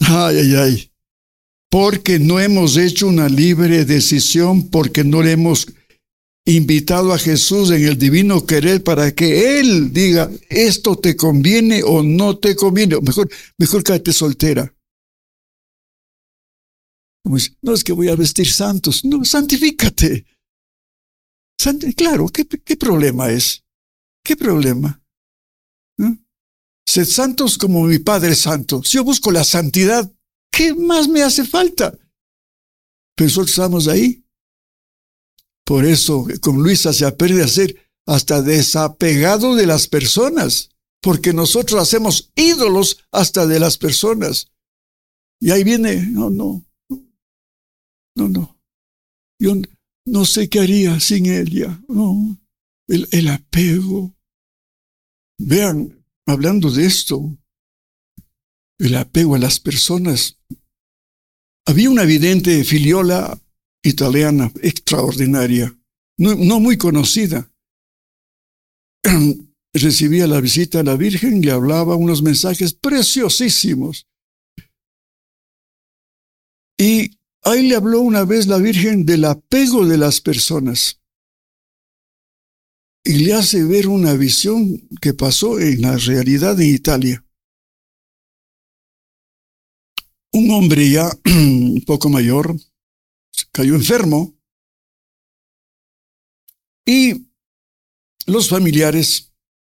Ay, ay, ay. Porque no hemos hecho una libre decisión, porque no le hemos invitado a Jesús en el divino querer para que Él diga, esto te conviene o no te conviene. Mejor quédate soltera. Como dice, no es que voy a vestir santos. No, santifícate. Claro, ¿qué problema es? ¿Qué problema? ¿No? Sed santos como mi Padre es santo. Si yo busco la santidad, ¿qué más me hace falta? Pero nosotros estamos ahí. Por eso con Luisa se aprende a ser hasta desapegado de las personas, porque nosotros hacemos ídolos hasta de las personas. Y ahí viene, no. Yo no sé qué haría sin ella. No, el apego. Vean, hablando de esto, el apego a las personas. Había una vidente filiola italiana extraordinaria, no muy conocida. Recibía la visita a la Virgen, le hablaba unos mensajes preciosísimos. Y ahí le habló una vez la Virgen del apego de las personas. Y le hace ver una visión que pasó en la realidad en Italia. Un hombre ya un poco mayor cayó enfermo y los familiares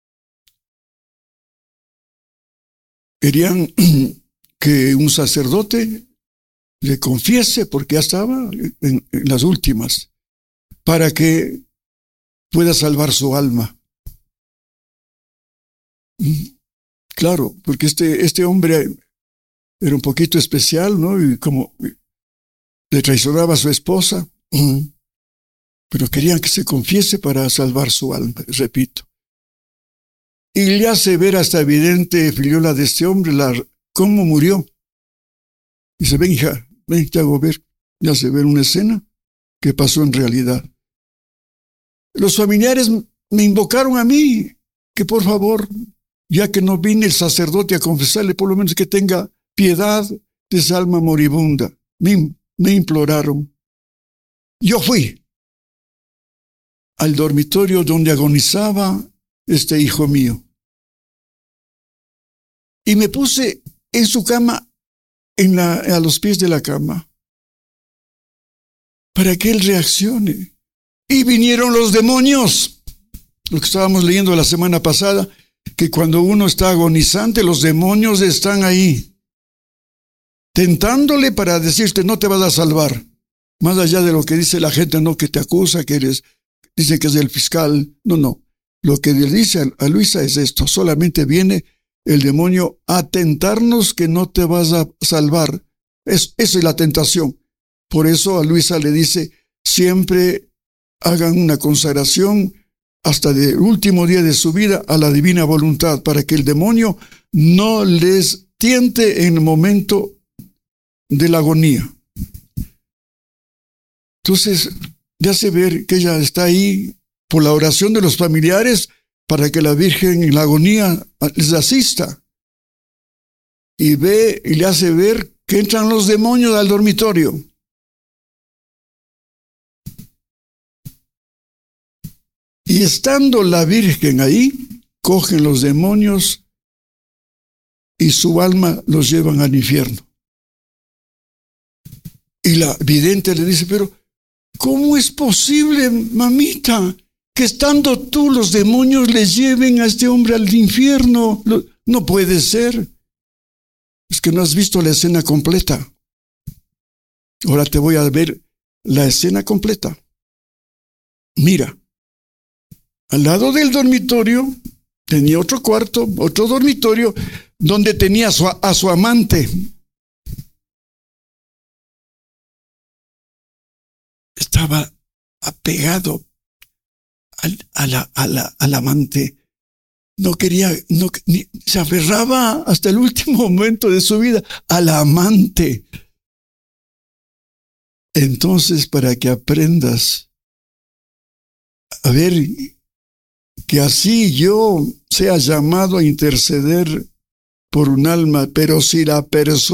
querían que un sacerdote le confiese, porque ya estaba en las últimas, para que pueda salvar su alma. Claro, porque este hombre era un poquito especial, ¿no? Y como le traicionaba a su esposa, pero querían que se confiese para salvar su alma, repito. Y le hace ver hasta evidente, filiola de este hombre, cómo murió. Dice, ven hija, ven, te hago ver. Le hace ver una escena que pasó en realidad. Los familiares me invocaron a mí, que por favor, ya que no vine el sacerdote a confesarle, por lo menos que tenga piedad de esa alma moribunda. Me imploraron. Yo fui al dormitorio donde agonizaba este hijo mío. Y me puse en su cama, a los pies de la cama, para que él reaccione. Y vinieron los demonios. Lo que estábamos leyendo la semana pasada, que cuando uno está agonizante, los demonios están ahí, tentándole para decirte, no te vas a salvar. Más allá de lo que dice la gente, no, que te acusa, dice que es el fiscal. No. Lo que le dice a Luisa es esto, solamente viene el demonio a tentarnos que no te vas a salvar. Esa es la tentación. Por eso a Luisa le dice, siempre hagan una consagración hasta el último día de su vida a la divina voluntad, para que el demonio no les tiente en el momento de la agonía. Entonces, le hace ver que ella está ahí por la oración de los familiares para que la Virgen en la agonía les asista. Y ve y le hace ver que entran los demonios al dormitorio. Y estando la Virgen ahí, cogen los demonios y su alma los llevan al infierno. Y la vidente le dice, pero ¿cómo es posible, mamita, que estando tú los demonios le lleven a este hombre al infierno? No puede ser. Es que no has visto la escena completa. Ahora te voy a ver la escena completa. Mira, al lado del dormitorio tenía otro cuarto, otro dormitorio, donde tenía a su amante. Estaba apegado al amante. No quería, se aferraba hasta el último momento de su vida al amante. Entonces, para que aprendas a ver que así yo sea llamado a interceder por un alma, pero si la persona